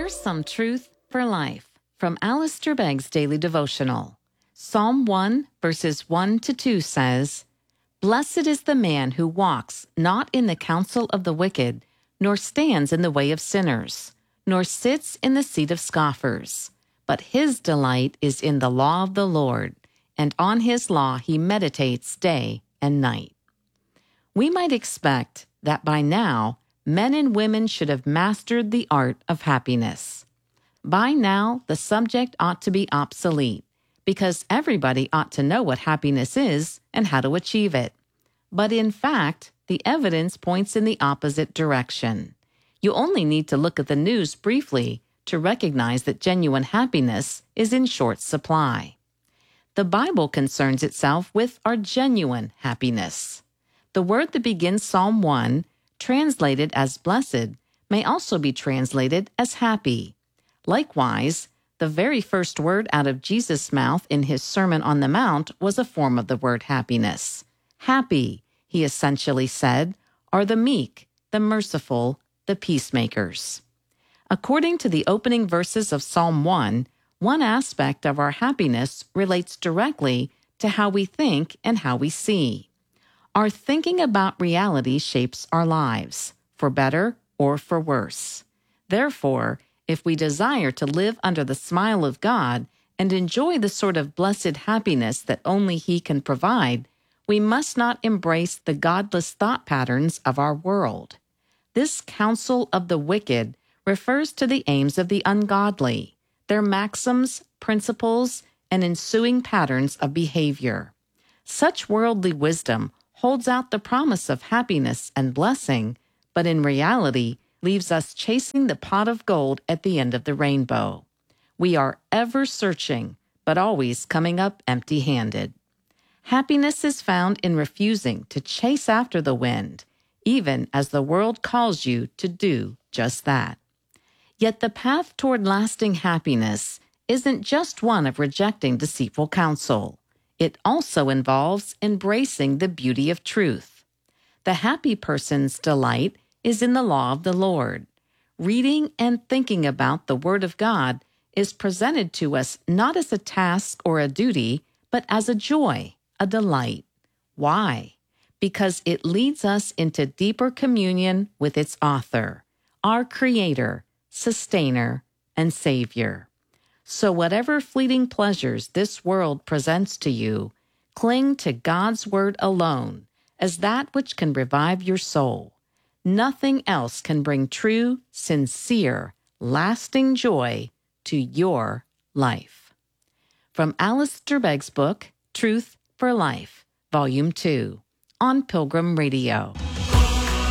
Here's some truth for life from Alistair Begg's Daily Devotional. Psalm 1, verses 1 to 2 says, "Blessed is the man who walks not in the counsel of the wicked, nor stands in the way of sinners, nor sits in the seat of scoffers. But his delight is in the law of the Lord, and on his law he meditates day and night." We might expect that by now, men and women should have mastered the art of happiness. By now, the subject ought to be obsolete, because everybody ought to know what happiness is and how to achieve it. But in fact, the evidence points in the opposite direction. You only need to look at the news briefly to recognize that genuine happiness is in short supply. The Bible concerns itself with our genuine happiness. The word that begins Psalm 1, translated as blessed, may also be translated as happy. Likewise, the very first word out of Jesus' mouth in his Sermon on the Mount was a form of the word happiness. Happy, he essentially said, are the meek, the merciful, the peacemakers. According to the opening verses of Psalm 1, one aspect of our happiness relates directly to how we think and how we see. Our thinking about reality shapes our lives, for better or for worse. Therefore, if we desire to live under the smile of God and enjoy the sort of blessed happiness that only He can provide, we must not embrace the godless thought patterns of our world. This counsel of the wicked refers to the aims of the ungodly, their maxims, principles, and ensuing patterns of behavior. Such worldly wisdom holds out the promise of happiness and blessing, but in reality leaves us chasing the pot of gold at the end of the rainbow. We are ever searching, but always coming up empty-handed. Happiness is found in refusing to chase after the wind, even as the world calls you to do just that. Yet the path toward lasting happiness isn't just one of rejecting deceitful counsel. It also involves embracing the beauty of truth. The happy person's delight is in the law of the Lord. Reading and thinking about the Word of God is presented to us not as a task or a duty, but as a joy, a delight. Why? Because it leads us into deeper communion with its author, our Creator, Sustainer, and Savior. So whatever fleeting pleasures this world presents to you, cling to God's Word alone as that which can revive your soul. Nothing else can bring true, sincere, lasting joy to your life. From Alistair Begg's book, Truth for Life, Volume 2, on Pilgrim Radio.